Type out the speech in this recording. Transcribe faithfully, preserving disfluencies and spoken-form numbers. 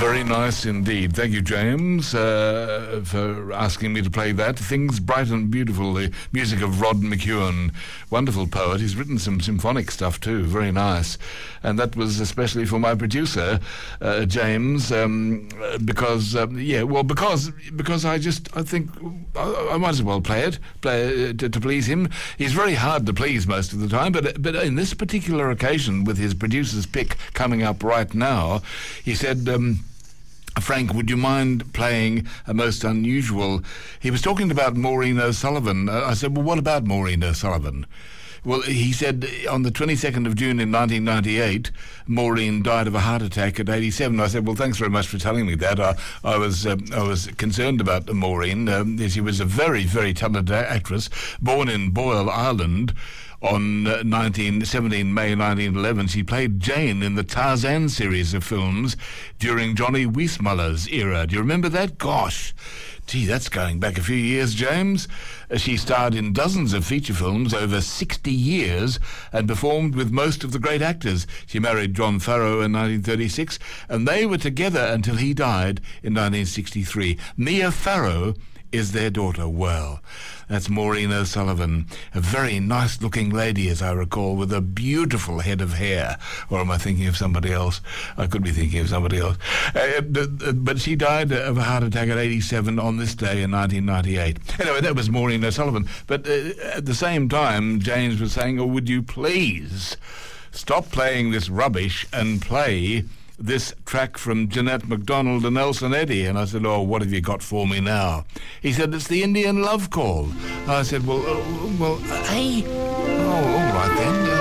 Very nice indeed. Thank you, James, uh, for asking me to play that. Things Bright and Beautiful, the music of Rod McEwen. Wonderful poet. He's written some symphonic stuff too. Very nice. And that was especially for my producer, uh, James, um, because, um, yeah, well, because because I just, I think I, I might as well play it, play it to, to please him. He's very hard to please most of the time, but, but in this particular occasion, with his producer's pick coming up right now, he said... Um, Frank, would you mind playing a most unusual... He was talking about Maureen O'Sullivan. Uh, I said, well, what about Maureen O'Sullivan? Well, he said on the twenty-second of June in nineteen ninety-eight, Maureen died of a heart attack at eighty-seven. I said, well, thanks very much for telling me that. I, I was um, I was concerned about Maureen. Um, she was a very, very talented actress, born in Boyle, Ireland, on uh, nineteen seventeen May nineteen eleven. She played Jane in the Tarzan series of films during Johnny Weissmuller's era. Do you remember that? Gosh, gee, that's going back a few years, James. Uh, she starred in dozens of feature films over sixty years and performed with most of the great actors. She married John Farrow in nineteen thirty-six, and they were together until he died in nineteen sixty-three. Mia Farrow is their daughter. Well, that's Maureen O'Sullivan, a very nice-looking lady, as I recall, with a beautiful head of hair. Or am I thinking of somebody else? I could be thinking of somebody else. Uh, but she died of a heart attack at eighty-seven on this day in nineteen ninety-eight. Anyway, that was Maureen O'Sullivan. But uh, at the same time, James was saying, oh, would you please stop playing this rubbish and play this track from Jeanette MacDonald and Nelson Eddy? And I said, oh, what have you got for me now? He said, it's the Indian Love Call. I said, well, uh, well, uh, hey, oh, all right then. Uh,